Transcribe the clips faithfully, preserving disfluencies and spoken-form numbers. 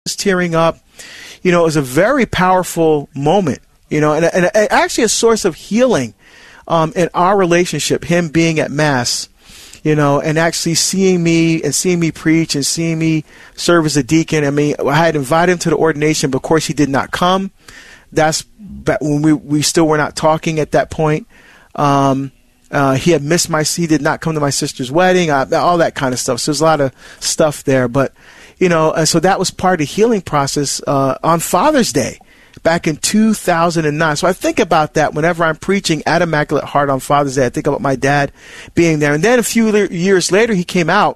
was tearing up. You know, it was a very powerful moment, you know, and, and, and actually a source of healing um, in our relationship, him being at Mass, you know, and actually seeing me and seeing me preach and seeing me serve as a deacon. I mean, I had invited him to the ordination, but of course he did not come. That's when we, we still were not talking at that point. Um, uh, he had missed my, he did not come to my sister's wedding, uh, all that kind of stuff. So there's a lot of stuff there, but you know, and so that was part of the healing process uh, on Father's Day back in two thousand nine. So I think about that whenever I'm preaching at Immaculate Heart on Father's Day. I think about my dad being there. And then a few le- years later, he came out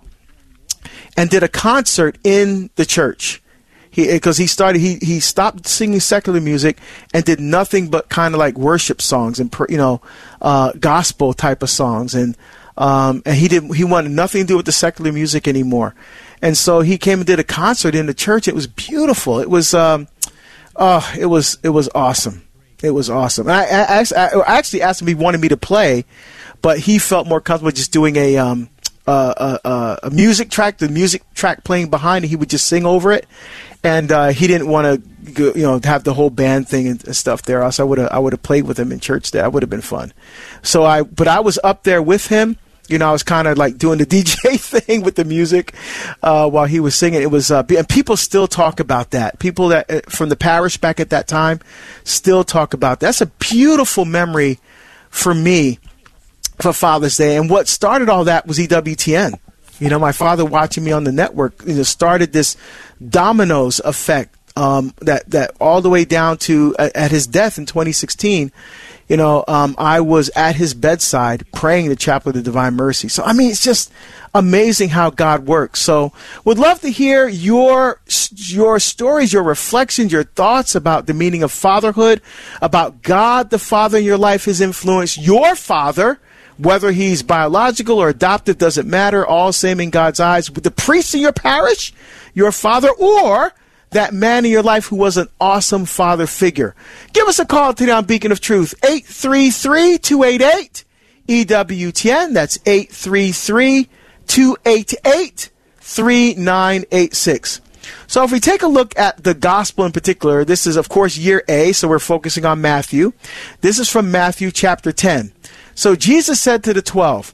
and did a concert in the church. He, because he started, he, he stopped singing secular music and did nothing but kind of like worship songs and, you know, uh, gospel type of songs. And, um, and he didn't, he wanted nothing to do with the secular music anymore. And so he came and did a concert in the church. It was beautiful. It was, um, oh, it was, it was awesome. It was awesome. And I, I, I actually asked him if he wanted me to play, but he felt more comfortable just doing a, um, uh, a, a music track, the music track playing behind it. He would just sing over it. And, uh, he didn't want to, you know, have the whole band thing and, and stuff there. Else I would have, I would have played with him in church there. That would have been fun. So I, but I was up there with him. You know, I was kind of like doing the D J thing with the music uh, while he was singing. It was, uh, and people still talk about that. People that uh, from the parish back at that time still talk about that. That's a beautiful memory for me for Father's Day. And what started all that was E W T N. You know, my father watching me on the network, you know, started this dominoes effect um, that that all the way down to uh, at his death in twenty sixteen. You know, um, I was at his bedside praying the Chaplet of Divine Mercy. So, I mean, it's just amazing how God works. So, would love to hear your your stories, your reflections, your thoughts about the meaning of fatherhood, about God the Father in your life, his influence, your father, whether he's biological or adoptive, doesn't matter, all same in God's eyes. With the priest in your parish, your father, or that man in your life who was an awesome father figure. Give us a call today on Beacon of Truth, eight three three, two eight eight, E W T N. That's eight three three, two eight eight, three nine eight six. So if we take a look at the gospel in particular, this is, of course, year A, so we're focusing on Matthew. This is from Matthew chapter ten. So Jesus said to the twelve,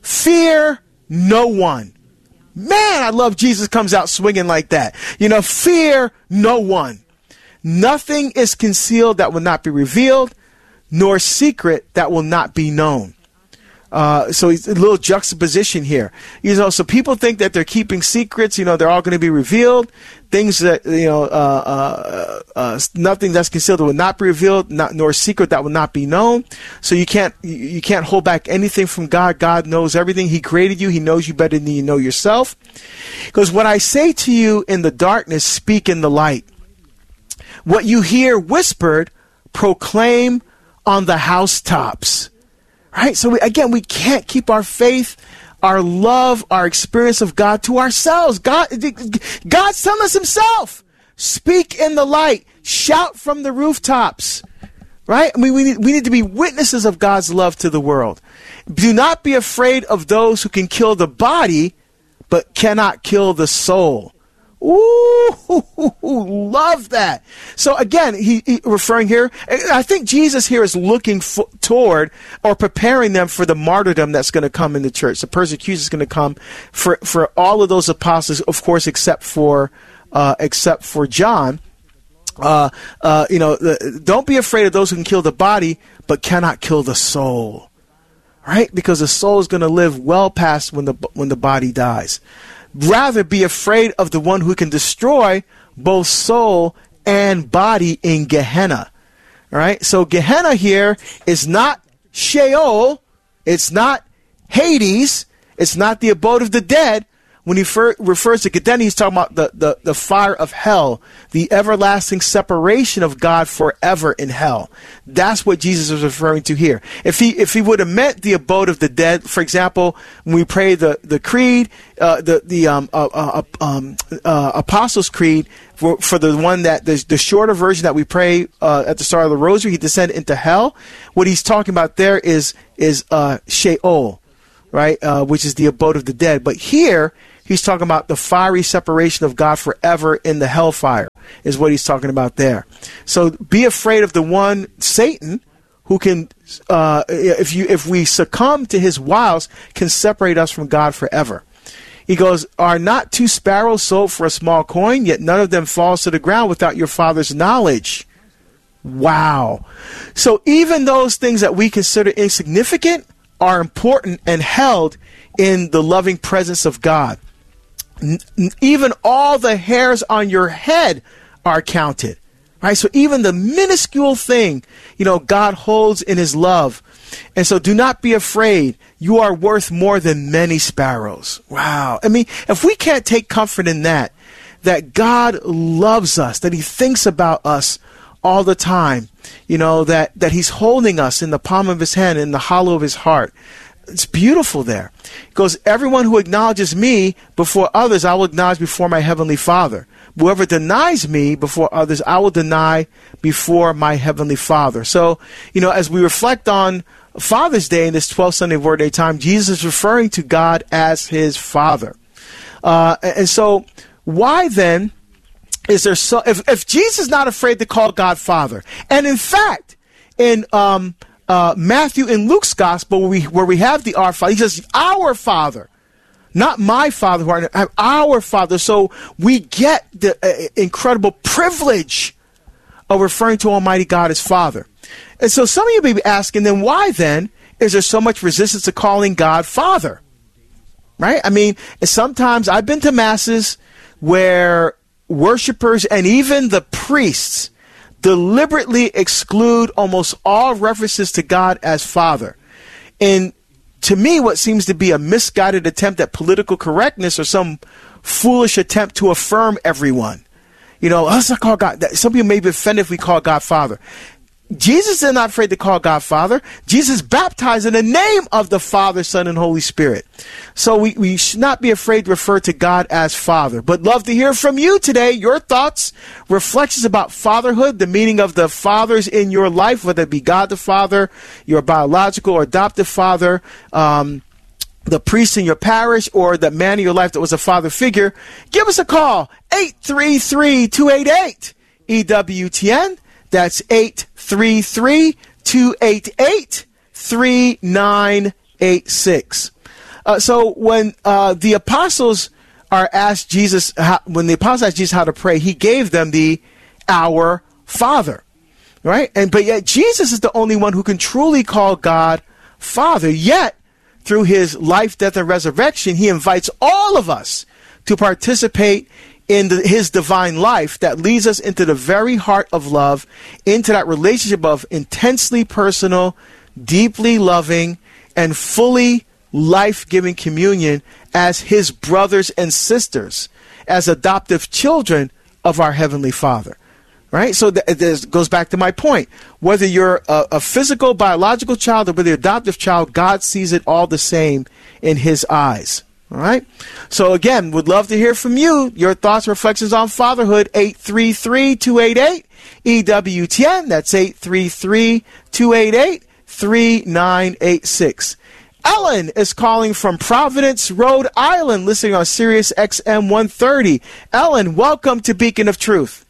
fear no one. Man, I love Jesus comes out swinging like that. You know, fear no one. Nothing is concealed that will not be revealed, nor secret that will not be known. Uh, so it's a little juxtaposition here. You know, so people think that they're keeping secrets. You know, they're all going to be revealed. Things that, you know, uh, uh, uh, nothing that's concealed that will not be revealed, not, nor secret that will not be known. So you can't, you can't hold back anything from God. God knows everything. He created you. He knows you better than you know yourself. Because what I say to you in the darkness, speak in the light. What you hear whispered, proclaim on the housetops. Right? So we, again, we can't keep our faith, our love, our experience of God to ourselves. God, God's telling us himself, speak in the light, shout from the rooftops. Right? I mean, we need, we need to be witnesses of God's love to the world. Do not be afraid of those who can kill the body, but cannot kill the soul. Ooh, love that. So again, he, he referring here, I think Jesus here is looking f- toward or preparing them for the martyrdom that's going to come in the church. The persecution is going to come for, for all of those apostles, of course, except for, uh, except for John. Uh, uh, you know, the, don't be afraid of those who can kill the body, but cannot kill the soul. Right? Because the soul is going to live well past when the, when the body dies. Rather be afraid of the one who can destroy both soul and body in Gehenna. All right. So Gehenna here is not Sheol. It's not Hades. It's not the abode of the dead. When he fer- refers to Gehenna, he's talking about the, the, the fire of hell, the everlasting separation of God forever in hell. That's what Jesus is referring to here. If he if he would have meant the abode of the dead, for example, when we pray the the creed, uh, the the um, uh, uh, um, uh, Apostles' Creed, for, for the one that the, the shorter version that we pray uh, at the start of the Rosary, he descended into hell. What he's talking about there is is uh, Sheol, right, uh, which is the abode of the dead. But here he's talking about the fiery separation of God forever in the hellfire is what he's talking about there. So be afraid of the one, Satan, who can, uh, if you if we succumb to his wiles, can separate us from God forever. He goes, are not two sparrows sold for a small coin, yet none of them falls to the ground without your Father's knowledge? Wow. So even those things that we consider insignificant are important and held in the loving presence of God. N- even all the hairs on your head are counted. Right? So even the minuscule thing, you know, God holds in his love. And so do not be afraid. You are worth more than many sparrows. Wow. I mean, if we can't take comfort in that, that God loves us, that he thinks about us all the time, you know, that, that he's holding us in the palm of his hand, in the hollow of his heart. It's beautiful there. It goes, everyone who acknowledges me before others, I will acknowledge before my heavenly Father. Whoever denies me before others, I will deny before my heavenly Father. So, you know, as we reflect on Father's Day in this twelfth Sunday of Word Day time, Jesus is referring to God as his Father. Uh, and so why then is there so, if, if Jesus is not afraid to call God Father, and in fact, in um, uh, Matthew and Luke's Gospel, where we, where we have the Our Father, he says, our Father, not my Father, who are our Father. So we get the uh, incredible privilege of referring to Almighty God as Father. And so some of you may be asking, then why then is there so much resistance to calling God Father? Right? I mean, sometimes I've been to masses where worshipers and even the priests deliberately exclude almost all references to God as Father. And to me, what seems to be a misguided attempt at political correctness or some foolish attempt to affirm everyone. You know, let's not call God. Some people may be offended if we call God Father. Jesus is not afraid to call God Father. Jesus baptized in the name of the Father, Son, and Holy Spirit. So we, we should not be afraid to refer to God as Father. But love to hear from you today, your thoughts, reflections about fatherhood, the meaning of the fathers in your life, whether it be God the Father, your biological or adoptive father, um, the priest in your parish, or the man in your life that was a father figure. Give us a call, eight three three, two eight eight, E W T N. That's eight three three, two eight eight, three nine eight six. Uh, so when uh, the apostles are asked Jesus, how, when the apostles asked Jesus how to pray, he gave them the Our Father, right? And but yet Jesus is the only one who can truly call God Father. Yet through his life, death, and resurrection, he invites all of us to participate in the, his divine life that leads us into the very heart of love, into that relationship of intensely personal, deeply loving, and fully life-giving communion as his brothers and sisters, as adoptive children of our Heavenly Father. Right? So th- this goes back to my point. Whether you're a, a physical, biological child or whether you're an adoptive child, God sees it all the same in his eyes. All right. So again, would love to hear from you. Your thoughts, reflections on fatherhood. eight three three, two eight eight, E W T N. That's eight three three, two eight eight, three nine eight six. Ellen is calling from Providence, Rhode Island, listening on Sirius X M one thirty. Ellen, welcome to Beacon of Truth.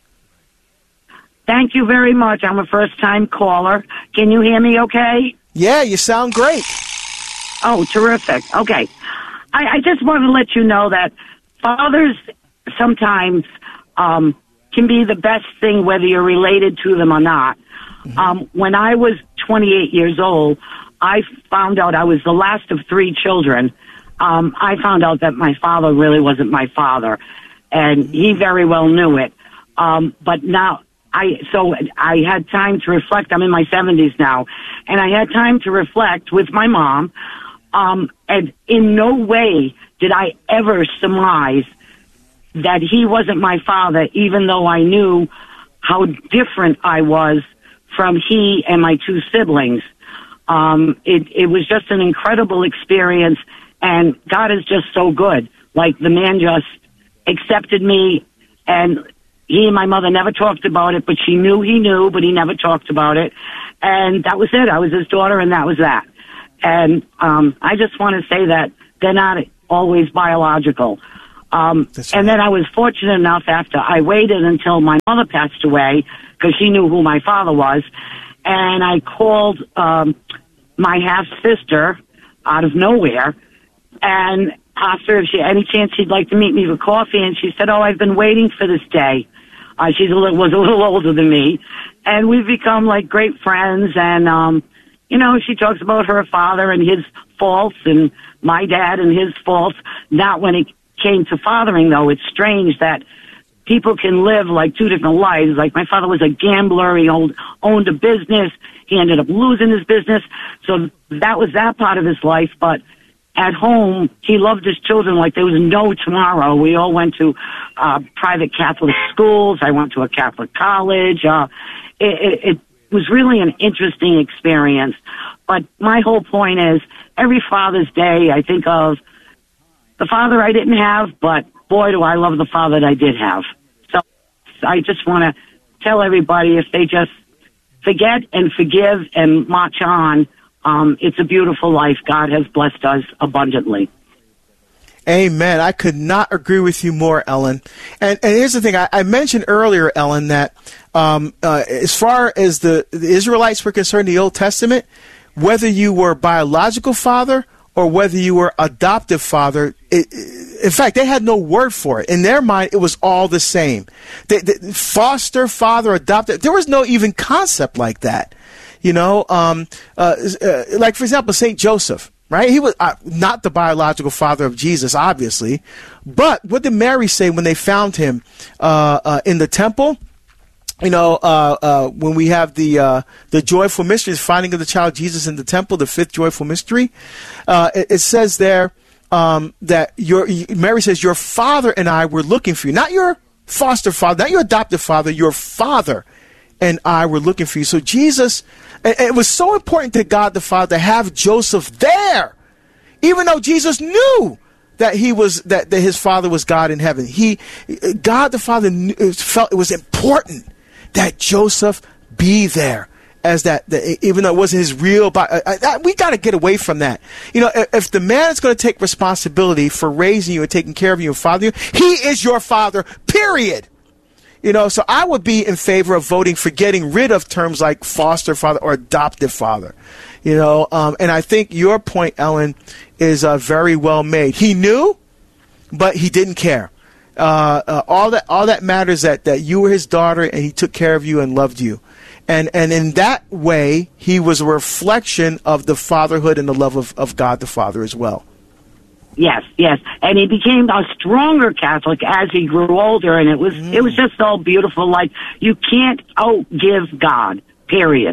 Thank you very much. I'm a first-time caller. Can you hear me okay? Yeah, you sound great. Oh, terrific. Okay. I, I just want to let you know that fathers sometimes um, can be the best thing, whether you're related to them or not. Mm-hmm. Um, when I was twenty-eight years old, I found out I was the last of three children. Um, I found out that my father really wasn't my father, and he very well knew it. Um, but now, I so I had time to reflect. I'm in my seventies now, and I had time to reflect with my mom. Um, and in no way did I ever surmise that he wasn't my father, even though I knew how different I was from he and my two siblings. Um, it, it was just an incredible experience, and God is just so good. Like, the man just accepted me, and he and my mother never talked about it, but she knew he knew, but he never talked about it. And that was it. I was his daughter, and that was that. And um, I just want to say that they're not always biological. Um, That's and right. then I was fortunate enough after I waited until my mother passed away because she knew who my father was. And I called um, my half-sister out of nowhere and asked her if she any chance she'd like to meet me for coffee. And she said, oh, I've been waiting for this day. Uh, she was a little older than me. And we've become like great friends. And, um, you know, she talks about her father and his faults and my dad and his faults. Not when it came to fathering, though. It's strange that people can live like two different lives. Like my father was a gambler. He owned, owned a business. He ended up losing his business. So that was that part of his life. But at home, he loved his children like there was no tomorrow. We all went to uh, private Catholic schools. I went to a Catholic college. Uh, it, it, it was really an interesting experience. But my whole point is, every Father's Day, I think of the father I didn't have, but boy, do I love the father that I did have. So I just want to tell everybody, if they just forget and forgive and march on, um, it's a beautiful life. God has blessed us abundantly. Amen. I could not agree with you more, Ellen. And, and here's the thing. I, I mentioned earlier, Ellen, that um, uh, as far as the, the Israelites were concerned in the Old Testament, whether you were biological father or whether you were adoptive father, it, it, in fact, they had no word for it. In their mind, it was all the same. They, they, foster, father, adoptive, there was no even concept like that. You know, um, uh, uh, like, for example, Saint Joseph, right? He was uh, not the biological father of Jesus, obviously. But what did Mary say when they found him uh, uh, in the temple? You know, uh, uh, when we have the uh, the joyful mystery, the finding of the child Jesus in the temple, the fifth joyful mystery, uh, it, it says there um, that your Mary says, your father and I were looking for you. Not your foster father, not your adoptive father, your father and I were looking for you. So Jesus, and it was so important to God the Father to have Joseph there, even though Jesus knew that he was that, that his father was God in heaven. He, God the Father knew, felt it was important that Joseph be there, as that, that even though it wasn't his real body. Uh, uh, we got to get away from that. You know, if, if the man is going to take responsibility for raising you and taking care of you and fathering you, he is your father, period. You know, so I would be in favor of voting for getting rid of terms like foster father or adoptive father. You know, um, and I think your point, Ellen, is uh, very well made. He knew, but he didn't care. Uh, uh, all that all that matters that that you were his daughter and he took care of you and loved you, and and in that way he was a reflection of the fatherhood and the love of, of God the Father as well. Yes, yes, and he became a stronger Catholic as he grew older, and it was mm. it was just so beautiful. Like, you can't outgive God. Period.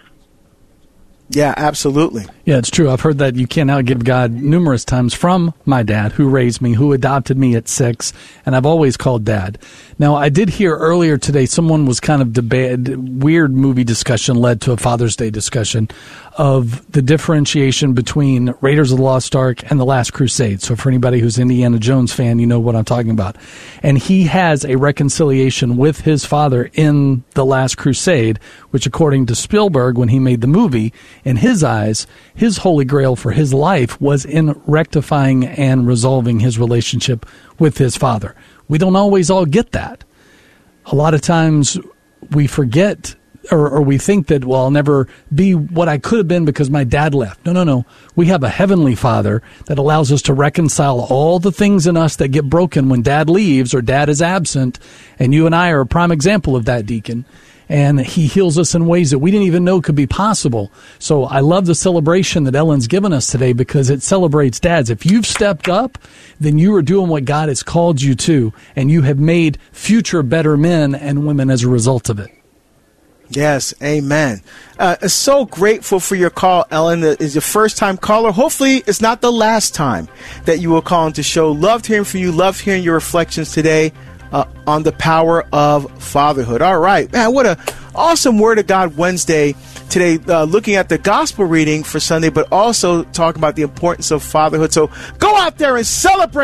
Yeah, absolutely. Yeah, it's true. I've heard that you can't outgive God numerous times from my dad, who raised me, who adopted me at six, and I've always called Dad. Now, I did hear earlier today someone was kind of debate, weird movie discussion led to a Father's Day discussion of the differentiation between Raiders of the Lost Ark and The Last Crusade. So for anybody who's an Indiana Jones fan, you know what I'm talking about. And he has a reconciliation with his father in The Last Crusade, which according to Spielberg, when he made the movie, in his eyes, his holy grail for his life was in rectifying and resolving his relationship with his father. We don't always all get that. A lot of times we forget or, or we think that, well, I'll never be what I could have been because my dad left. No, no, no. We have a heavenly Father that allows us to reconcile all the things in us that get broken when dad leaves or dad is absent. And you and I are a prime example of that, Deacon. And he heals us in ways that we didn't even know could be possible. So I love the celebration that Ellen's given us today because it celebrates dads. If you've stepped up, then you are doing what God has called you to, and you have made future better men and women as a result of it. Yes, amen. Uh, so grateful for your call, Ellen. That is your first-time caller. Hopefully, it's not the last time that you will call into the show. Loved hearing from you. Loved hearing your reflections today uh, on the power of fatherhood. All right, man, what a awesome Word of God Wednesday today, uh, looking at the gospel reading for Sunday, but also talking about the importance of fatherhood. So go out there and celebrate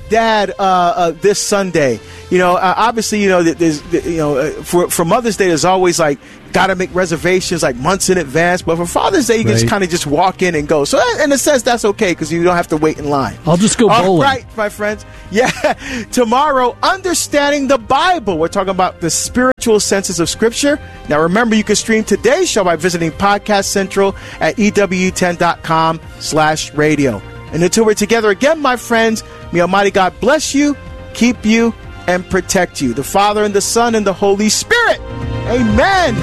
Dad uh, uh, this Sunday. You know, uh, obviously, you know, there's, you know, uh, for for Mother's Day, there's always like got to make reservations like months in advance. But for Father's Day, you right. just kind of just walk in and go. So in a sense, that's okay because you don't have to wait in line. I'll just go bowling. All right, my friends. Yeah, tomorrow, understanding the Bible. We're talking about the spiritual senses of Scripture. Now, remember, you can stream today's show by visiting Podcast Central at E W ten dot com slash radio. And until we're together again, my friends, may Almighty God bless you, keep you, and protect you. The Father and the Son and the Holy Spirit. Amen.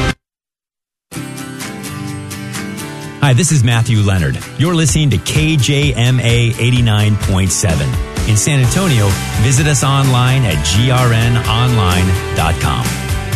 Hi, this is Matthew Leonard. You're listening to K J M A eighty-nine point seven. In San Antonio, visit us online at G R N online dot com.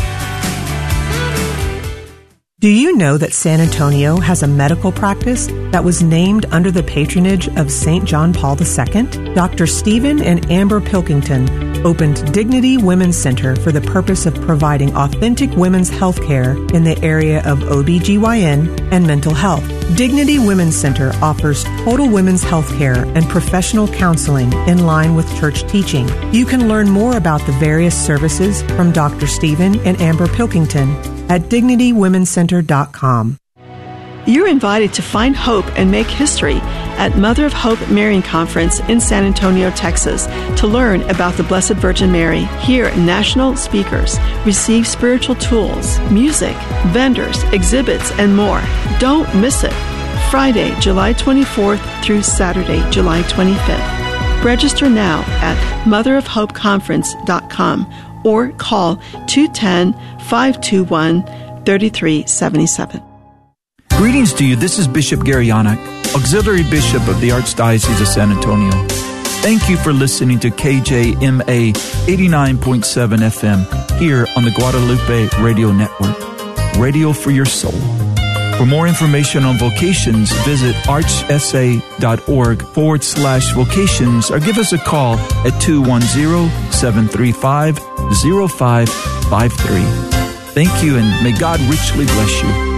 Do you know that San Antonio has a medical practice that was named under the patronage of Saint John Paul the Second? Doctor Stephen and Amber Pilkington opened Dignity Women's Center for the purpose of providing authentic women's health care in the area of O B G Y N and mental health. Dignity Women's Center offers total women's health care and professional counseling in line with church teaching. You can learn more about the various services from Doctor Stephen and Amber Pilkington at dignity women center dot com. You're invited to find hope and make history at Mother of Hope Marian Conference in San Antonio, Texas, to learn about the Blessed Virgin Mary. Hear national speakers, receive spiritual tools, music, vendors, exhibits, and more. Don't miss it. Friday, July twenty-fourth through Saturday, July twenty-fifth. Register now at mother of hope conference dot com or call two one zero, five two one, three three seven seven. Greetings to you. This is Bishop Gary Yanak, Auxiliary Bishop of the Archdiocese of San Antonio. Thank you for listening to K J M A eighty-nine point seven F M here on the Guadalupe Radio Network. Radio for your soul. For more information on vocations, visit archsa.org forward slash vocations or give us a call at two one zero, seven three five, zero five five three. Thank you, and may God richly bless you.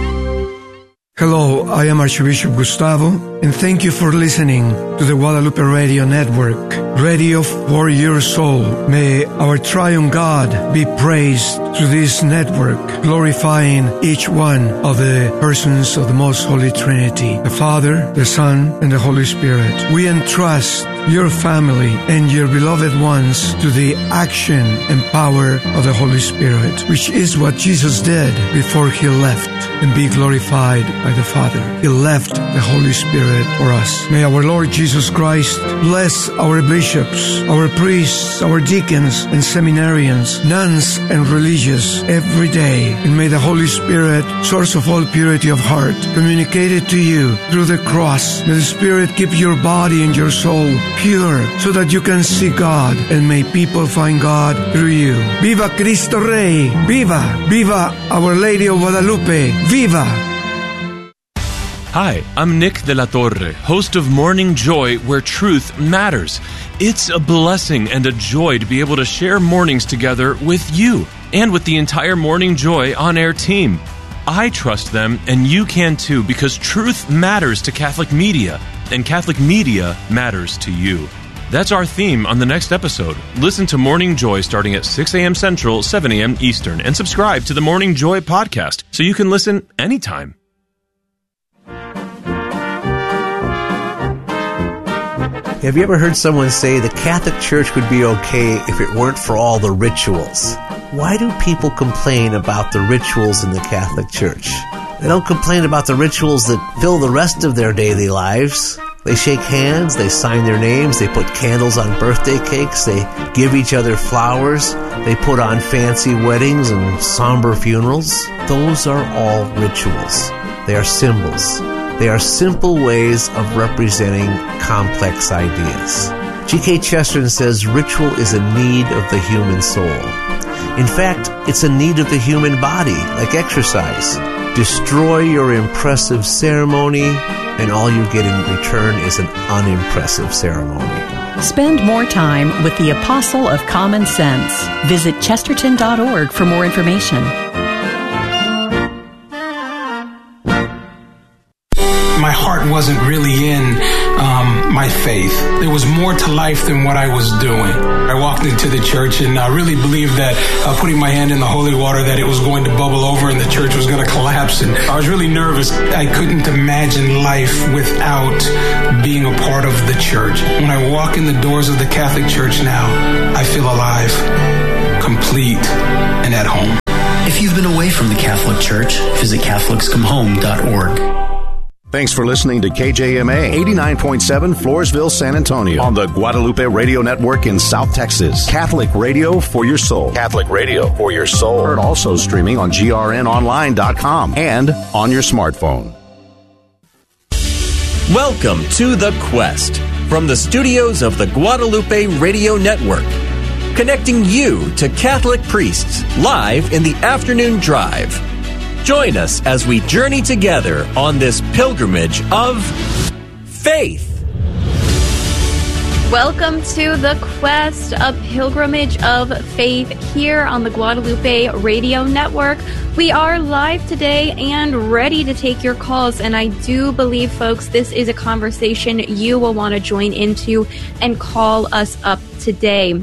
Hello, I am Archbishop Gustavo, and thank you for listening to the Guadalupe Radio Network, Radio for Your Soul. May our triune God be praised through this network, glorifying each one of the persons of the Most Holy Trinity, the Father, the Son, and the Holy Spirit. We entrust your family and your beloved ones to the action and power of the Holy Spirit, which is what Jesus did before He left and be glorified by the Father. He left the Holy Spirit for us. May our Lord Jesus Christ bless our bishops, our priests, our deacons and seminarians, nuns and religious every day. And may the Holy Spirit, source of all purity of heart, communicate it to you through the cross. May the Spirit keep your body and your soul pure so that you can see God, and may people find God through you. Viva Cristo Rey! Viva! Viva Our Lady of Guadalupe! Viva! Hi, I'm Nick de la Torre, host of Morning Joy, where truth matters. It's a blessing and a joy to be able to share mornings together with you and with the entire Morning Joy on-air team. I trust them, and you can too, because truth matters to Catholic media, and Catholic media matters to you. That's our theme on the next episode. Listen to Morning Joy starting at six a.m. Central, seven a.m. Eastern, and subscribe to the Morning Joy podcast so you can listen anytime. Have you ever heard someone say the Catholic Church would be okay if it weren't for all the rituals? Why do people complain about the rituals in the Catholic Church? They don't complain about the rituals that fill the rest of their daily lives. They shake hands, they sign their names, they put candles on birthday cakes, they give each other flowers, they put on fancy weddings and somber funerals. Those are all rituals. They are symbols. They are simple ways of representing complex ideas. G K Chesterton says ritual is a need of the human soul. In fact, it's a need of the human body, like exercise. Destroy your impressive ceremony, and all you get in return is an unimpressive ceremony. Spend more time with the Apostle of Common Sense. Visit chesterton dot org for more information. My heart wasn't really in um, my my faith. There was more to life than what I was doing. I walked into the church and I really believed that uh, putting my hand in the holy water, that it was going to bubble over and the church was going to collapse. And I was really nervous. I couldn't imagine life without being a part of the church. When I walk in the doors of the Catholic Church now, I feel alive, complete, and at home. If you've been away from the Catholic Church, visit Catholics Come Home dot org. Thanks for listening to K J M A eighty-nine point seven Floresville, San Antonio on the Guadalupe Radio Network in South Texas. Catholic radio for your soul. Catholic radio for your soul. Heard also streaming on G R N online dot com and on your smartphone. Welcome to The Quest from the studios of the Guadalupe Radio Network, connecting you to Catholic priests live in the afternoon drive. Join us as we journey together on this pilgrimage of faith. Welcome to The Quest, a pilgrimage of faith here on the Guadalupe Radio Network. We are live today and ready to take your calls, and I do believe, folks, this is a conversation you will want to join into and call us up today.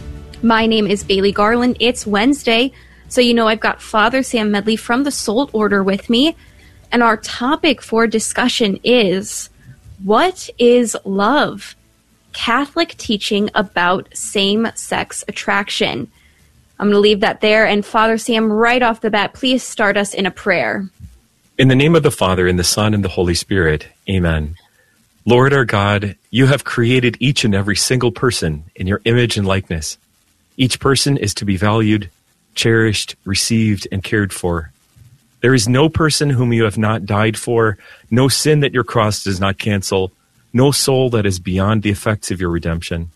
My name is Bailey Garland. It's Wednesday, so you know I've got Father Sam Medley from the Salt Order with me, and our topic for discussion is, what is love? Catholic teaching about same-sex attraction. I'm going to leave that there, and Father Sam, right off the bat, please start us in a prayer. In the name of the Father, and the Son, and the Holy Spirit, amen. Lord our God, you have created each and every single person in your image and likeness. Each person is to be valued, cherished, received, and cared for. There is no person whom you have not died for, no sin that your cross does not cancel, no soul that is beyond the effects of your redemption.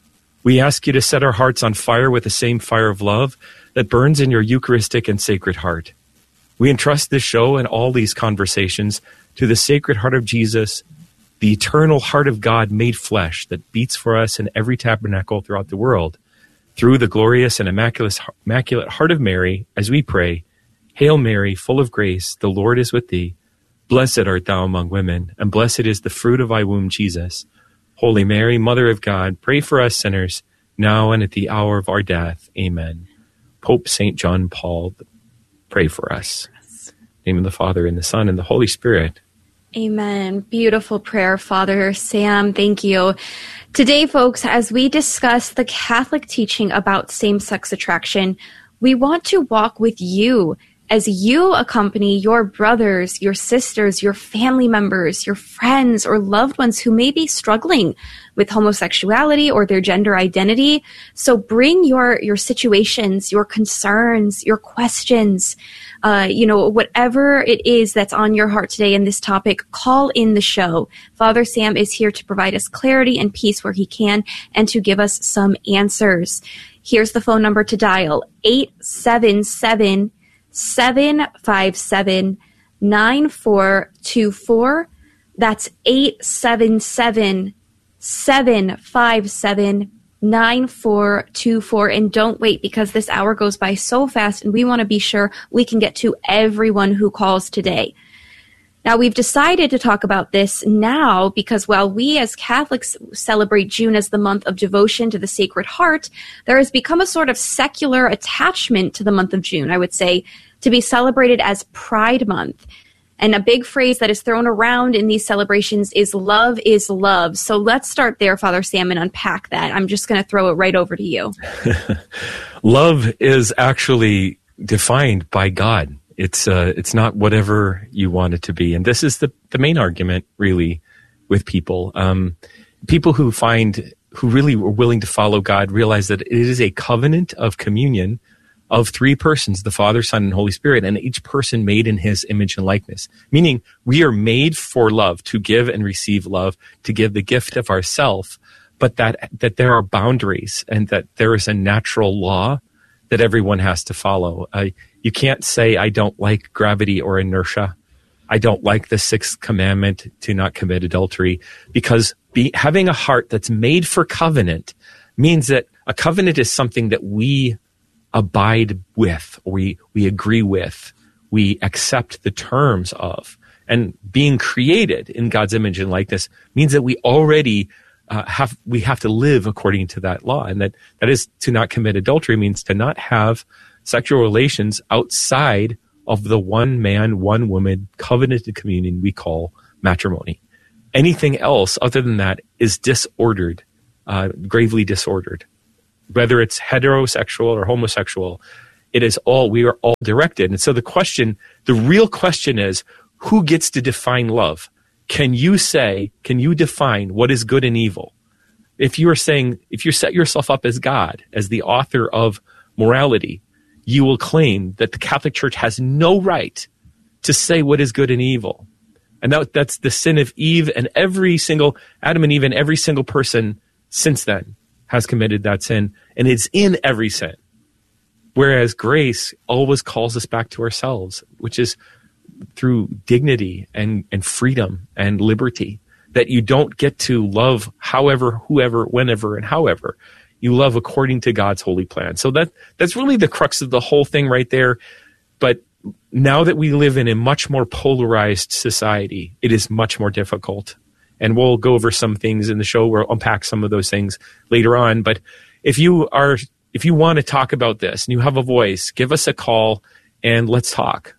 We ask you to set our hearts on fire with the same fire of love that burns in your Eucharistic and Sacred Heart. We entrust this show and all these conversations to the Sacred Heart of Jesus, the eternal heart of God made flesh that beats for us in every tabernacle throughout the world. Through the glorious and immaculate, immaculate heart of Mary, as we pray, Hail Mary, full of grace, the Lord is with thee. Blessed art thou among women, and blessed is the fruit of thy womb, Jesus. Holy Mary, Mother of God, pray for us sinners, now and at the hour of our death. Amen. Pope Saint John Paul, pray for us. In the name of the Father, and the Son, and the Holy Spirit. Amen. Beautiful prayer, Father Sam. Thank you. Today, folks, as we discuss the Catholic teaching about same-sex attraction, we want to walk with you as you accompany your brothers, your sisters, your family members, your friends, or loved ones who may be struggling with homosexuality or their gender identity. So bring your, your situations, your concerns, your questions, uh, you know, whatever it is that's on your heart today in this topic, call in the show. Father Sam is here to provide us clarity and peace where he can and to give us some answers. Here's the phone number to dial, eight seven seven, seven five seven, nine four two four. That's eight seven seven, seven five seven, nine four two four. And don't wait, because this hour goes by so fast and we want to be sure we can get to everyone who calls today. Now, we've decided to talk about this now because while we as Catholics celebrate June as the month of devotion to the Sacred Heart, there has become a sort of secular attachment to the month of June, I would say, to be celebrated as Pride Month. And a big phrase that is thrown around in these celebrations is love is love. So let's start there, Father Sam, and unpack that. I'm just going to throw it right over to you. Love is actually defined by God. It's uh, it's not whatever you want it to be. And this is the, the main argument, really, with people. Um, people who find, who really were willing to follow God realize that it is a covenant of communion of three persons, the Father, Son, and Holy Spirit, and each person made in his image and likeness. Meaning, we are made for love, to give and receive love, to give the gift of ourself, but that that there are boundaries and that there is a natural law that everyone has to follow. Uh, you can't say, I don't like gravity or inertia. I don't like the sixth commandment to not commit adultery, because be, having a heart that's made for covenant means that a covenant is something that we abide with, or we, we agree with, we accept the terms of. And being created in God's image and likeness means that we already uh, have we have to live according to that law, and that that is to not commit adultery means to not have sexual relations outside of the one man, one woman covenanted communion we call matrimony. Anything else other than that is disordered, uh, gravely disordered. Whether it's heterosexual or homosexual, it is all, we are all directed. And so the question, the real question is, who gets to define love? Can you say, can you define what is good and evil? If you are saying, if you set yourself up as God, as the author of morality, you will claim that the Catholic Church has no right to say what is good and evil. And that, that's the sin of Eve, and every single, Adam and Eve and every single person since then has committed that sin, and it's in every sin. Whereas grace always calls us back to ourselves, which is through dignity and, and freedom and liberty, that you don't get to love however, whoever, whenever, and however. You love according to God's holy plan. So that that's really the crux of the whole thing right there. But now that we live in a much more polarized society, it is much more difficult. And we'll go over some things in the show. We'll unpack some of those things later on. But if you are, if you want to talk about this and you have a voice, give us a call and let's talk.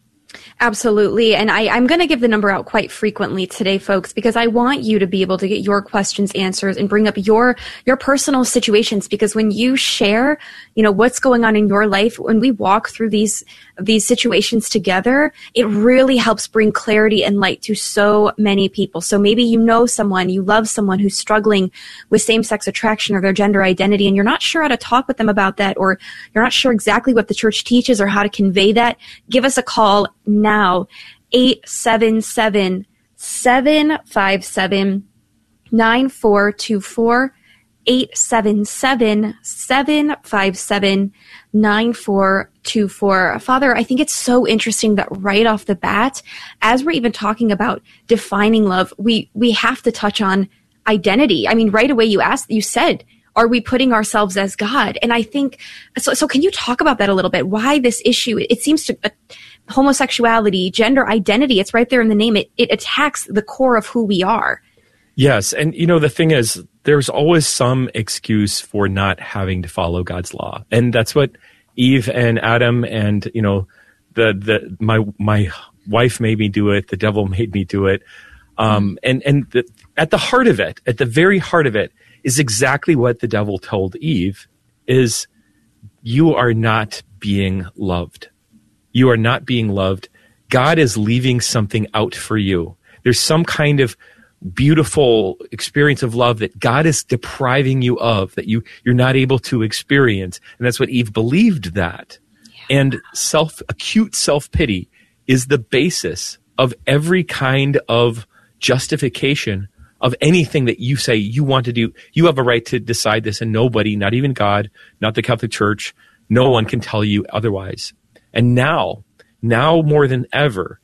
Absolutely. And I, I'm going to give the number out quite frequently today, folks, because I want you to be able to get your questions answered and bring up your, your personal situations. Because when you share, you know, what's going on in your life, when we walk through these, these situations together, it really helps bring clarity and light to so many people. So maybe you know someone, you love someone who's struggling with same-sex attraction or their gender identity, and you're not sure how to talk with them about that, or you're not sure exactly what the church teaches or how to convey that. Give us a call now, eight seven seven, seven five seven, nine four two four, eight seven seven, seven five seven, nine four two four. Father, I think it's so interesting that right off the bat, as we're even talking about defining love, we, we have to touch on identity. I mean, right away you asked, you said, are we putting ourselves as God? And I think, so, so can you talk about that a little bit? Why this issue? It seems to, uh, homosexuality, gender identity, it's right there in the name. It, it attacks the core of who we are. Yes. And, you know, the thing is, there's always some excuse for not having to follow God's law. And that's what Eve and Adam and, you know, the, the, my, my wife made me do it. The devil made me do it. Um, and, and the, at the heart of it, at the very heart of it, is exactly what the devil told Eve, is you are not being loved. You are not being loved. God is leaving something out for you. There's some kind of beautiful experience of love that God is depriving you of, that you, you're not able to experience. And that's what Eve believed that. Yeah. And self, acute self-pity is the basis of every kind of justification of anything that you say you want to do. You have a right to decide this, and nobody, not even God, not the Catholic Church, no one can tell you otherwise. And now, now more than ever,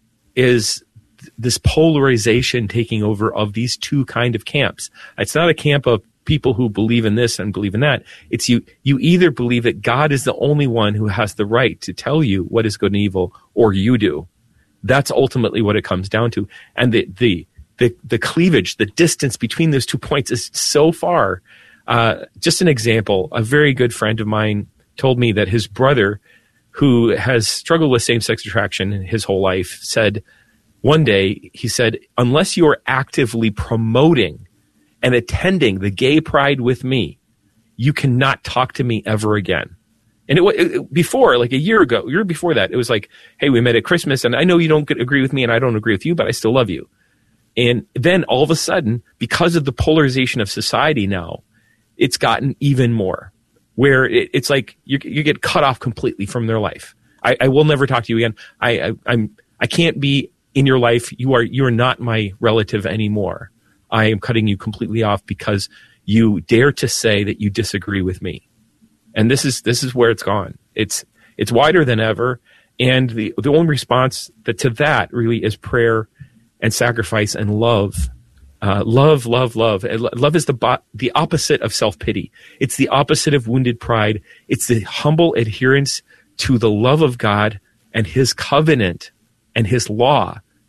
is this polarization taking over of these two kind of camps. It's not a camp of people who believe in this and believe in that. It's you, you either believe that God is the only one who has the right to tell you what is good and evil, or you do. That's ultimately what it comes down to. And the, the, the, the cleavage, the distance between those two points is so far. Uh, just an example, a very good friend of mine told me that his brother, who has struggled with same-sex attraction his whole life, said one day, he said, unless you are actively promoting and attending the gay pride with me, you cannot talk to me ever again. And it, it before, like a year ago, a year before that, it was like, hey, we met at Christmas, and I know you don't agree with me, and I don't agree with you, but I still love you. And then all of a sudden, because of the polarization of society now, it's gotten even more, where it, it's like you, you get cut off completely from their life. I, I will never talk to you again. I, I I'm I can't be in your life. You are you are not my relative anymore. I am cutting you completely off because you dare to say that you disagree with me. And this is this is where it's gone. It's it's wider than ever. And the the only response that to that really is prayer and sacrifice and love. Uh, love, love, love. Love is the bo- the opposite of self-pity. It's the opposite of wounded pride. It's the humble adherence to the love of God and his covenant and his law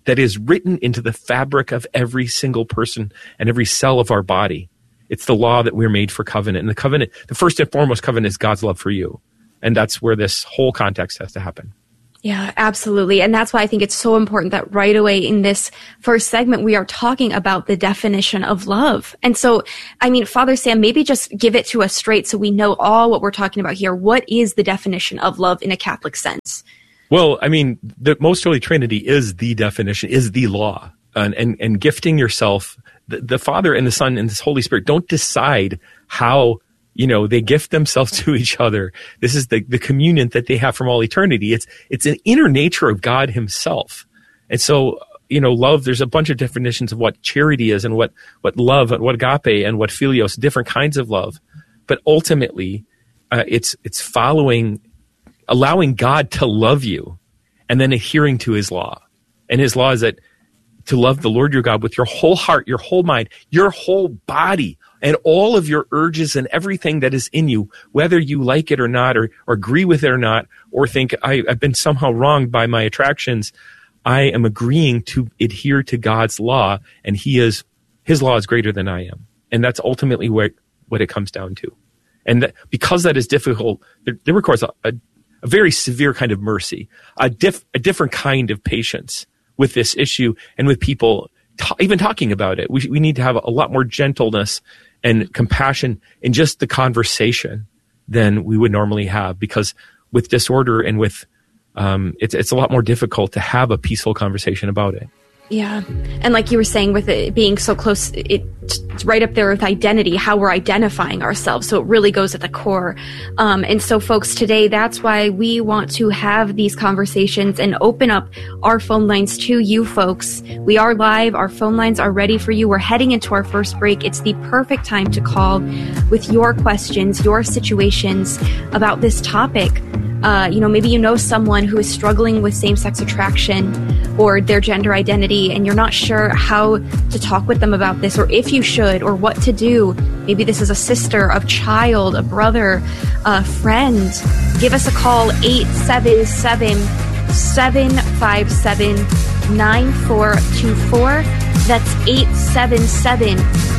that is written into the fabric of every single person and every cell of our body. It's the law that we're made for covenant. And the covenant, the first and foremost covenant is God's love for you. And that's where this whole context has to happen. Yeah, absolutely. And that's why I think it's so important that right away in this first segment, we are talking about the definition of love. And so, I mean, Father Sam, maybe just give it to us straight so we know all what we're talking about here. What is the definition of love in a Catholic sense? Well, I mean, the Most Holy Trinity is the definition, is the law. And, and, and gifting yourself, the, the Father and the Son and the Holy Spirit don't decide how, you know, they gift themselves to each other. This is the, the communion that they have from all eternity. It's, it's an inner nature of God himself. And so, you know, love, there's a bunch of definitions of what charity is and what, what love, what agape and what philios, different kinds of love. But ultimately, uh, it's, it's following, allowing God to love you and then adhering to his law. And his law is that to love the Lord your God with your whole heart, your whole mind, your whole body, and all of your urges and everything that is in you, whether you like it or not, or, or agree with it or not, or think I, I've been somehow wronged by my attractions, I am agreeing to adhere to God's law, and he is, his law is greater than I am. And that's ultimately where, what it comes down to. And that, because that is difficult, there, there requires a, a, a very severe kind of mercy, a, diff, a different kind of patience with this issue and with people t- even talking about it. We, we need to have a lot more gentleness and compassion in just the conversation than we would normally have, because with disorder and with um, it's it's a lot more difficult to have a peaceful conversation about it. Yeah. And like you were saying, with it being so close, it, it's right up there with identity, how we're identifying ourselves. So it really goes at the core. Um, and so, folks, today, that's why we want to have these conversations and open up our phone lines to you folks. We are live. Our phone lines are ready for you. We're heading into our first break. It's the perfect time to call with your questions, your situations about this topic. Uh, you know, maybe you know someone who is struggling with same-sex attraction or their gender identity, and you're not sure how to talk with them about this, or if you should, or what to do. Maybe this is a sister, a child, a brother, a friend. Give us a call, eight seven seven, seven five seven, nine four two four. That's eight seven seven,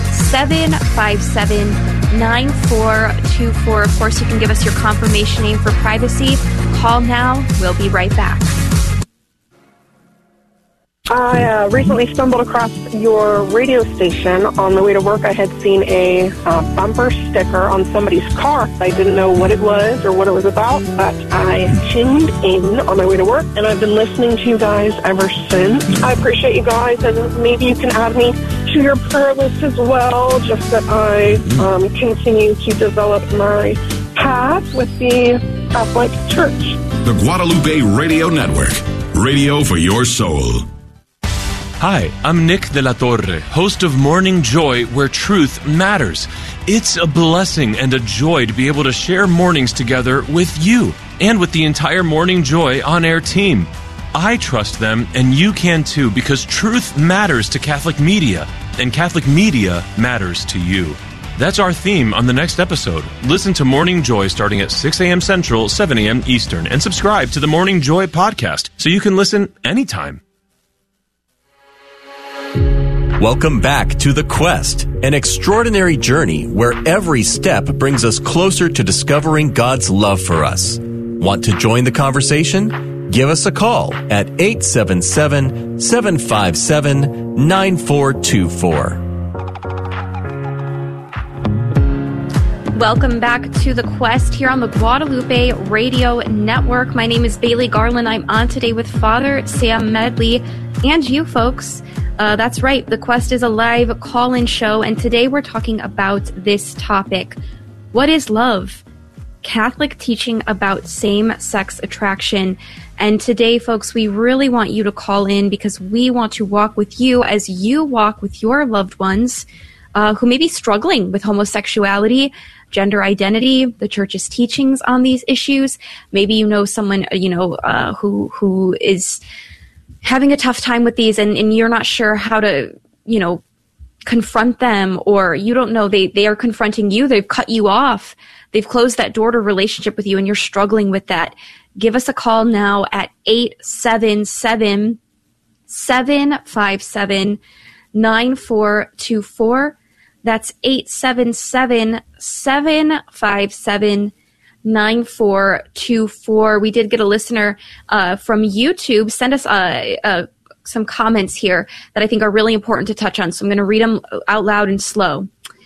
seven five seven, nine four two four. Of course, you can give us your confirmation name for privacy. Call now. We'll be right back. I uh, recently stumbled across your radio station on the way to work. I had seen a uh, bumper sticker on somebody's car. I didn't know what it was or what it was about, but I tuned in on my way to work, and I've been listening to you guys ever since. I appreciate you guys, and maybe you can add me to your prayer list as well, just that I um, continue to develop my path with the Catholic Church. The Guadalupe Radio Network, radio for your soul. Hi, I'm Nick de la Torre, host of Morning Joy, where truth matters. It's a blessing and a joy to be able to share mornings together with you and with the entire Morning Joy on-air team. I trust them, and you can too, because truth matters to Catholic media, and Catholic media matters to you. That's our theme on the next episode. Listen to Morning Joy starting at six a.m. Central, seven a.m. Eastern, and subscribe to the Morning Joy podcast so you can listen anytime. Welcome back to The Quest, an extraordinary journey where every step brings us closer to discovering God's love for us. Want to join the conversation? Give us a call at eight seven seven, seven five seven, nine four two four. Welcome back to The Quest here on the Guadalupe Radio Network. My name is Bailey Garland. I'm on today with Father Sam Medley and you folks. Uh, that's right. The Quest is a live call-in show, and today we're talking about this topic. What is love? Catholic teaching about same-sex attraction. And today, folks, we really want you to call in because we want to walk with you as you walk with your loved ones uh, who may be struggling with homosexuality, gender identity, the Church's teachings on these issues. Maybe you know someone, you know, uh, who who is having a tough time with these, and, and you're not sure how to, you know, confront them, or you don't know, they, they are confronting you, they've cut you off, they've closed that door to relationship with you, and you're struggling with that. Give us a call now at eight seven seven, seven five seven, nine four two four. That's eight seven seven, seven five seven, nine four two four. We did get a listener uh, from YouTube send us uh, uh, some comments here that I think are really important to touch on. So I'm going to read them out loud and slow.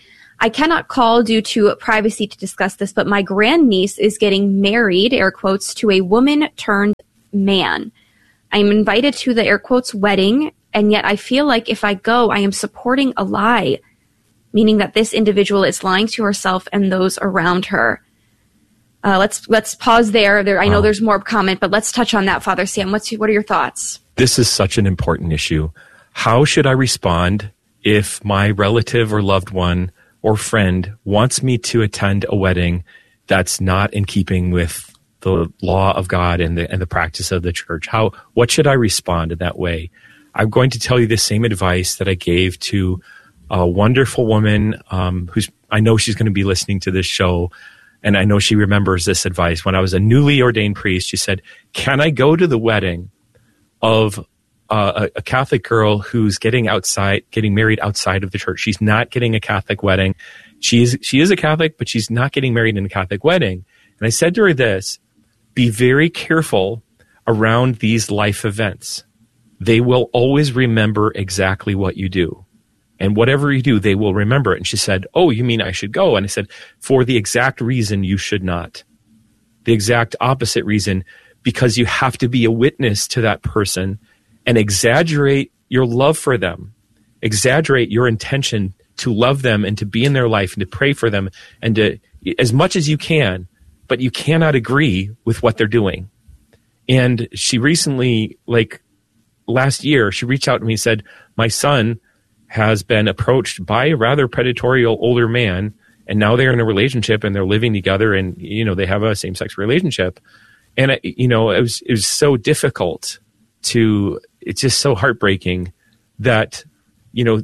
I cannot call due to privacy to discuss this, but my grandniece is getting married, air quotes, to a woman turned man. I am invited to the air quotes wedding, and yet I feel like if I go, I am supporting a lie, meaning that this individual is lying to herself and those around her. Uh, let's let's pause there. There, I know Wow. there's more comment, but let's touch on that, Father Sam. What's what are your thoughts? This is such an important issue. How should I respond if my relative or loved one or friend wants me to attend a wedding that's not in keeping with the law of God and the and the practice of the church? How what should I respond in that way? I'm going to tell you the same advice that I gave to a wonderful woman um, who's I know she's going to be listening to this show, and I know she remembers this advice. When I was a newly ordained priest, she said, "Can I go to the wedding of uh, a, a Catholic girl who's getting outside, getting married outside of the church? She's not getting a Catholic wedding. She is she is a Catholic, but she's not getting married in a Catholic wedding." And I said to her this: "Be very careful around these life events. They will always remember exactly what you do. And whatever you do, they will remember it." And she said, "Oh, you mean I should go?" And I said, "For the exact reason you should not. The exact opposite reason, because you have to be a witness to that person and exaggerate your love for them, exaggerate your intention to love them and to be in their life and to pray for them and to, as much as you can, but you cannot agree with what they're doing." And she recently, like last year, she reached out to me and said, "My son has been approached by a rather predatory older man, and now they're in a relationship and they're living together, and you know they have a same-sex relationship." And I, you know, it was it was so difficult to. It's just so heartbreaking that you know,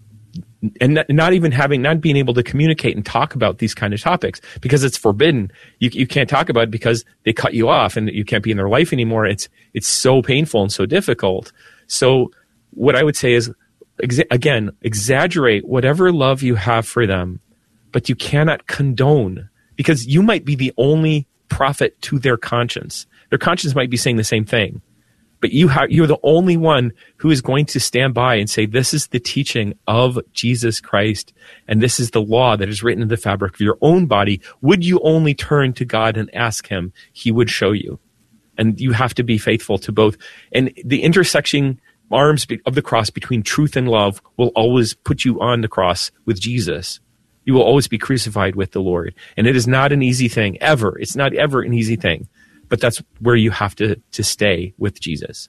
and not, not even having, not being able to communicate and talk about these kind of topics because it's forbidden. You you can't talk about it because they cut you off and you can't be in their life anymore. It's it's so painful and so difficult. So what I would say is, Exa- again, exaggerate whatever love you have for them, but you cannot condone, because you might be the only prophet to their conscience. Their conscience might be saying the same thing, but you have, you're the only one who is going to stand by and say, this is the teaching of Jesus Christ, and this is the law that is written in the fabric of your own body. Would you only turn to God and ask him? He would show you. And you have to be faithful to both. And the intersection arms of the cross between truth and love will always put you on the cross with Jesus. You will always be crucified with the Lord. And it is not an easy thing, ever. It's not ever an easy thing. But that's where you have to, to stay with Jesus.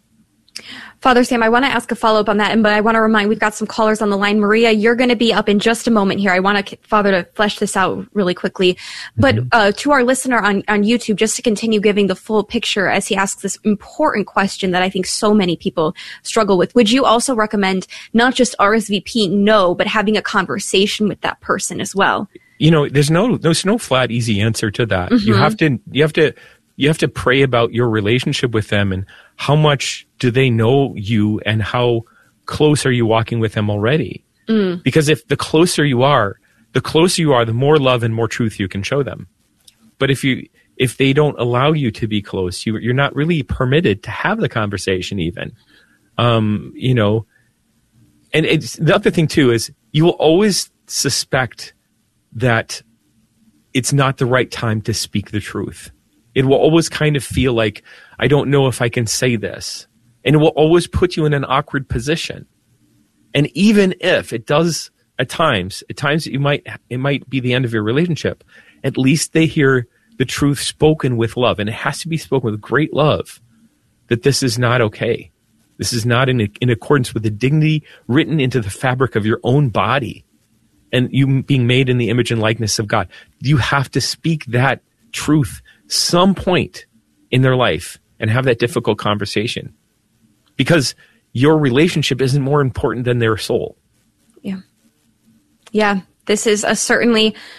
Father Sam, I want to ask a follow-up on that, and but I want to remind, we've got some callers on the line. Maria, you're going to be up in just a moment here. I want to, Father, to flesh this out really quickly. But mm-hmm. uh, to our listener on, on YouTube, just to continue giving the full picture as he asks this important question that I think so many people struggle with, would you also recommend not just R S V P, no, but having a conversation with that person as well? You know, there's no there's no flat, easy answer to that. Mm-hmm. You have to you have to you have to pray about your relationship with them and how much do they know you and how close are you walking with them already? Mm. Because if the closer you are, the closer you are, the more love and more truth you can show them. But if you if they don't allow you to be close, you, you're not really permitted to have the conversation even. Um, you know, and it's, the other thing too is you will always suspect that it's not the right time to speak the truth. It will always kind of feel like, I don't know if I can say this. And it will always put you in an awkward position. And even if it does at times, at times you might, it might be the end of your relationship, at least they hear the truth spoken with love. And it has to be spoken with great love, that this is not okay. This is not in, in accordance with the dignity written into the fabric of your own body and you being made in the image and likeness of God. You have to speak that truth some point in their life and have that difficult conversation, because your relationship isn't more important than their soul. Yeah. Yeah. This is a certainly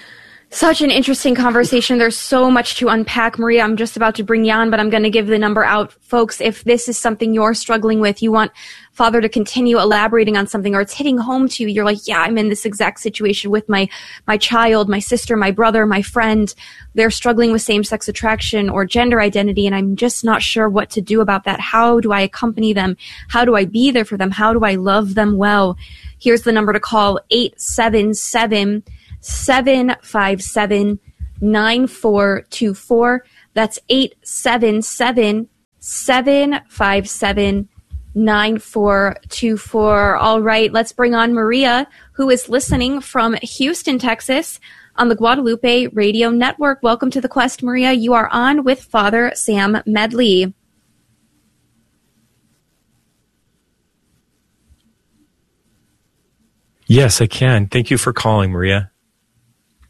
Such an interesting conversation. There's so much to unpack. Maria, I'm just about to bring you on, but I'm going to give the number out. Folks, if this is something you're struggling with, you want Father to continue elaborating on something, or it's hitting home to you, you're like, yeah, I'm in this exact situation with my, my child, my sister, my brother, my friend. They're struggling with same-sex attraction or gender identity, and I'm just not sure what to do about that. How do I accompany them? How do I be there for them? How do I love them well? Here's the number to call, eight seven seven, seven five seven, nine four two four. That's eight seven seven, seven five seven, nine four two four. All right, let's bring on Maria, who is listening from Houston, Texas, on the Guadalupe Radio Network. Welcome to The Quest, Maria. You are on with Father Sam Medley. Yes, I can. Thank you for calling, Maria.